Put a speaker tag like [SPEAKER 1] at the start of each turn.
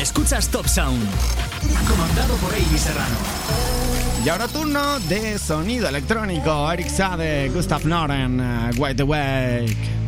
[SPEAKER 1] Escuchas Top Sound, comandado por Avi Serrano.
[SPEAKER 2] Y ahora turno de sonido electrónico. Eric Sade, Gustav Noren, Wide Awake.